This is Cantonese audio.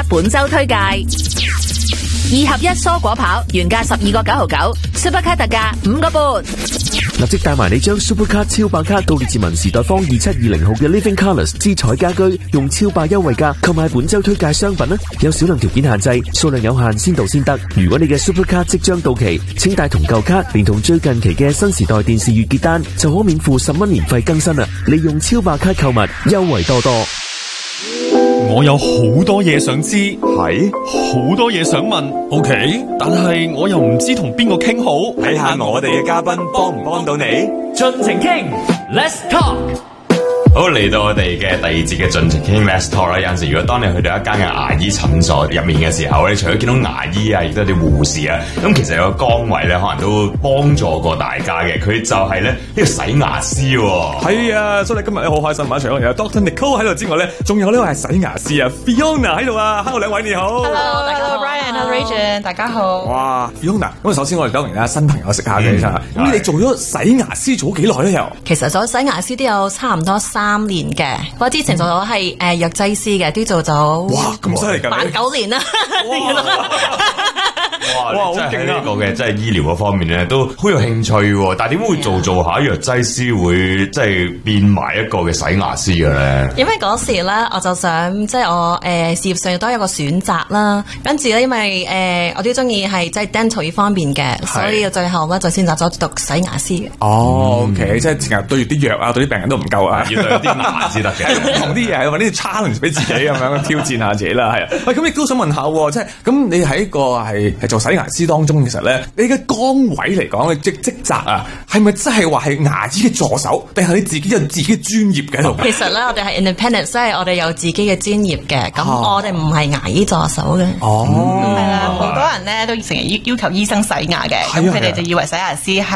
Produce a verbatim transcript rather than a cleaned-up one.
本周推介。二合一蔬果跑原價十二個九毫九 ，Supercard 特價五個半。 立即帶埋你將 Supercard 超百卡到列治文時代坊二七二零號嘅 Living Colours 之彩家居，用超百優惠價購買本周推介商品啦！有少量條件限制，數量有限，先到先得。如果你嘅 Supercard 即將到期，請帶同舊卡，連同最近期嘅新時代電視月結單，就可免付十蚊年費更新啦！利用超百卡購物，優惠多多。 我有好多嘢想知， 係好多嘢想問 ，OK， 但係我又唔知同邊個傾好， 睇下我哋嘅嘉賓幫唔幫到你， 盡情傾 ，Let's talk。 好，嚟到我哋嘅第二節嘅盡情傾 Let's Talk 啦。有陣時如果當你去到一間嘅牙醫診所入面嘅時候，你除咗見到牙醫啊，亦都有啲護士啊，咁其實有個崗位咧，可能都幫助過大家嘅。佢就係咧呢個洗牙師喎。 係啊，所以今日咧好開心啊！除咗有 Doctor Nicole 喺度之外咧，仲有呢位係洗牙師啊 Fiona 喺度啊。Hello 兩位你好。 Hello， 大家好 ，Brian，Hello Rachel，大家好。 哇 Fiona，咁首先我哋當然啦，新朋友識下嘅咋。咁你做咗洗牙師做咗幾耐咧？又其實做洗牙師都有差唔多三年嘅。我之前做咗係誒藥劑師嘅，都做咗哇咁犀利㗎， 八九年啦。 哇！哇！真係呢個嘅，即係醫療嗰方面咧，都好有興趣喎。但係點解會做做下藥劑師，會即係變埋一個嘅洗牙師嘅咧？ 因為嗰時咧，我就想即係我誒、呃、事業上都有一個選擇啦。跟住咧，因為誒、呃、我都中意係即係 dental 呢方面嘅，所以最後咧就選擇咗讀洗牙師嘅。 哦、嗯、，OK， 即係成日對住啲藥啊，對啲病人都唔夠啊， 要對啲牙先得嘅。 同啲嘢，揾啲 challenge 俾自己咁樣挑戰下自己啦，係啊。喂，咁亦都想問下，即係咁你喺個係係做洗牙師當中，其實咧你嘅崗位嚟講嘅職職責啊，係咪真係話係牙醫嘅助手，定係你自己有自己嘅專業嘅喺度？ 其實咧，我哋係 independent， 所以我哋有自己嘅專業嘅。咁、啊、我哋唔係牙醫助手嘅。 哦， 係啦，好多人咧都成日要要求醫生洗牙嘅，咁佢哋就以為洗牙師係